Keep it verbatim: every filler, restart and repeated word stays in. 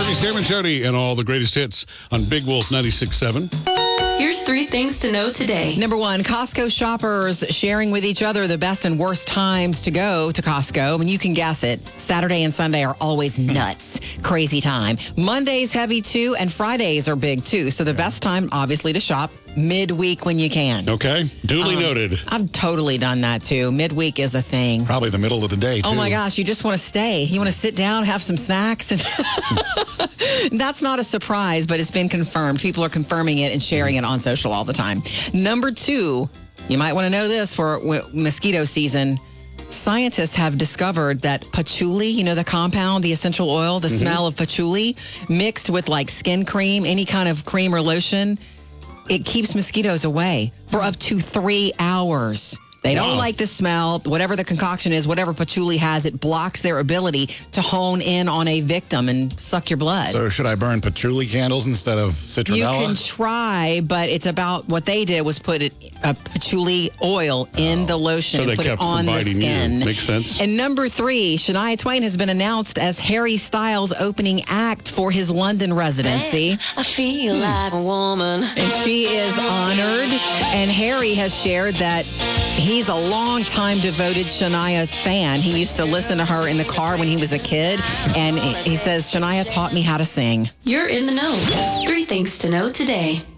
thirty, Sam and Jody, and all the greatest hits on Big Wolf ninety-six point seven. Here's three things to know today. Number one, Costco shoppers sharing with each other the best and worst times to go to Costco. I mean, you can guess it. Saturday and Sunday are always nuts. Crazy time. Monday's heavy too, and Fridays are big too. So the best time, obviously, to shop midweek when you can. Okay. Duly um, noted. I've totally done that too. Midweek is a thing. Probably the middle of the day, too. Oh my gosh, you just want to stay. You want to sit down, have some snacks. And that's not a surprise, but it's been confirmed. People are confirming it and sharing it on social all the time. Number two, you might want to know this for mosquito season. Scientists have discovered that patchouli, you know, the compound, the essential oil, the mm-hmm. smell of patchouli, mixed with like skin cream, any kind of cream or lotion, it keeps mosquitoes away for up to three hours. They don't wow. like the smell. Whatever the concoction is, whatever patchouli has, it blocks their ability to hone in on a victim and suck your blood. So should I burn patchouli candles instead of citronella? You can try, but it's about what they did was put it, uh, patchouli oil in oh. the lotion so and put it on the skin. You. Makes sense. And number three, Shania Twain has been announced as Harry Styles' opening act for his London residency. Man, I feel hmm. like a woman. And she is honored. And Harry has shared that he's a long-time devoted Shania fan. He used to listen to her in the car when he was a kid, and he says, Shania taught me how to sing. You're in the know. Three things to know today.